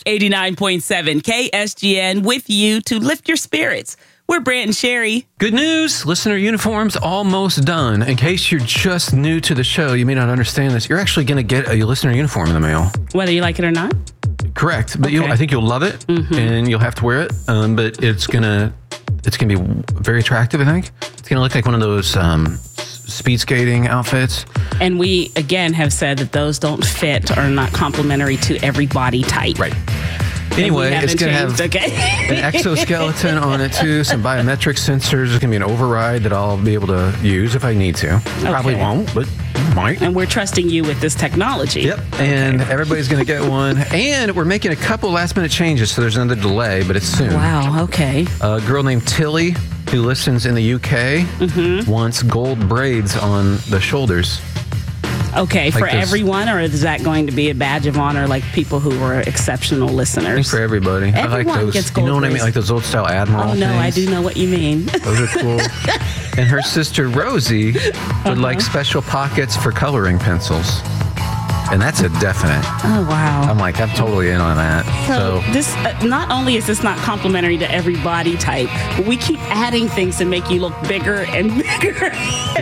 89.7 KSGN with you to lift your spirits. We're Brant and Sherry. Good news, listener uniforms almost done. In case you're just new to the show, you may not understand this. You're actually going to get a listener uniform in the mail. Whether you like it or not? Correct, but Okay. I think you'll love it, and you'll have to wear it. But it's gonna be very attractive. I think it's gonna look like one of those speed skating outfits. And we, again, have said that those don't fit or are not complementary to every body type. Right. Anyway, it's going to have an exoskeleton on it, too, some biometric sensors. There's going to be an override that I'll be able to use if I need to. Probably won't, but might. And we're trusting you with this technology. Yep, and everybody's going to get one. And we're making a couple last-minute changes, so there's another delay, but it's soon. Wow, okay. A girl named Tilly, who listens in the UK, wants gold braids on the shoulders. Okay, Like for this. everyone, or is that going to be a badge of honor like people who were exceptional I think listeners? for everybody. I like Everyone those. gets You gold know what I mean? braids. Like those old-style Admiral Oh, no, things. I do know what you mean. Those are cool. And her sister Rosie would like special pockets for coloring pencils. And that's a definite. Oh, wow. I'm like, I'm totally in on that. So this, not only is this not complimentary to every body type, but we keep adding things to make you look bigger and bigger.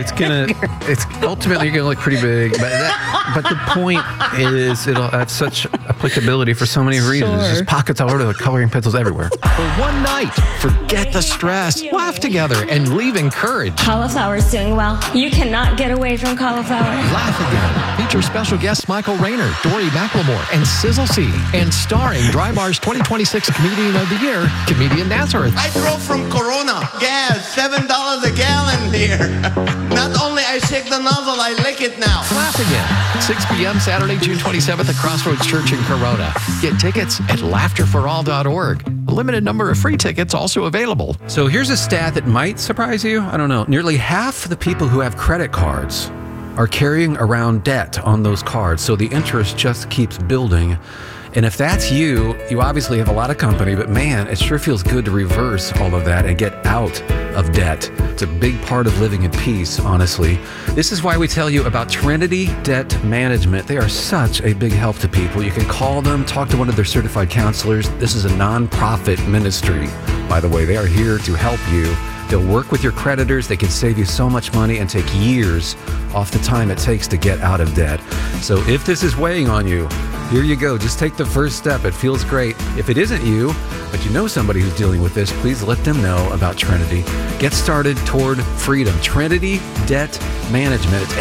it's ultimately you're gonna look pretty big, but the point is it'll have such applicability for so many reasons. Sure. There's pockets all over, the coloring pencils everywhere. For one night, forget the stress, laugh together, and leave encouraged. Cauliflower's doing well. You cannot get away from cauliflower. Laugh Again. Feature special guests Michael Rayner, Dory McLemore, and Sizzle C. And starring Drybar's 2026 Comedian of the Year, comedian Nazareth. I drove from Corona. Gas, $7 a gallon here. Not only I shake the nozzle, I lick it now. Laugh Again. 6 p.m. Saturday, June 27th at Crossroads Church in Corona. Get tickets at laughterforall.org. A limited number of free tickets also available. So here's a stat that might surprise you. I don't know. Nearly half the people who have credit cards are carrying around debt on those cards. So the interest just keeps building. And if that's you, you obviously have a lot of company, but man, it sure feels good to reverse all of that and get out of debt. It's a big part of living in peace, honestly. This is why we tell you about Trinity Debt Management. They are such a big help to people. You can call them, talk to one of their certified counselors. This is a nonprofit ministry, by the way. They are here to help you. They'll work with your creditors. They can save you so much money and take years off the time it takes to get out of debt. So if this is weighing on you, here you go. Just take the first step. It feels great. If it isn't you, but you know somebody who's dealing with this, please let them know about Trinity. Get started toward freedom. Trinity Debt Management. It's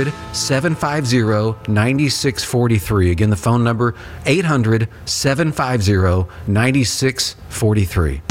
800-750-9643. Again, the phone number, 800-750-9643.